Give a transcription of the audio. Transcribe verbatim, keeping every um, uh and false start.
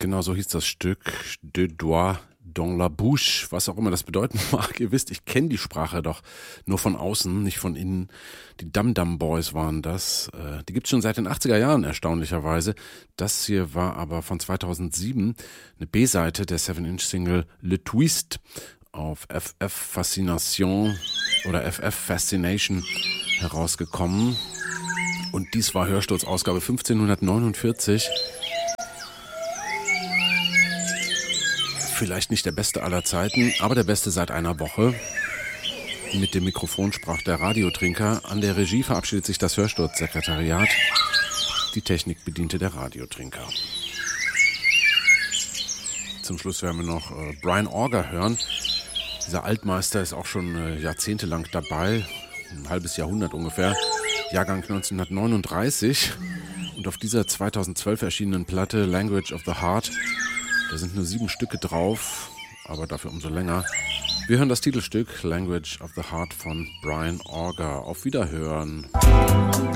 Genau so hieß das Stück, De Doigts dans la Bouche, was auch immer das bedeuten mag. Ihr wisst, ich kenne die Sprache doch nur von außen, nicht von innen. Die Dum Dum Boys waren das. Die gibt es schon seit den achtziger Jahren, erstaunlicherweise. Das hier war aber von zweitausendsieben eine B-Seite der seven Inch Single Le Twist auf F F Fascination oder F F Fascination herausgekommen. Und dies war Hörsturz-Ausgabe fünfzehnhundertneunundvierzig. Vielleicht nicht der beste aller Zeiten, aber der beste seit einer Woche. Mit dem Mikrofon sprach der Radiotrinker. An der Regie verabschiedet sich das Hörsturzsekretariat. Die Technik bediente der Radiotrinker. Zum Schluss werden wir noch äh, Brian Auger hören. Dieser Altmeister ist auch schon äh, jahrzehntelang dabei. Ein halbes Jahrhundert ungefähr. Jahrgang neunzehnhundertneununddreißig. Und auf dieser zweitausendzwölf erschienenen Platte Language of the Heart, da sind nur sieben Stücke drauf, aber dafür umso länger. Wir hören das Titelstück Language of the Heart von Brian Auger. Auf Wiederhören.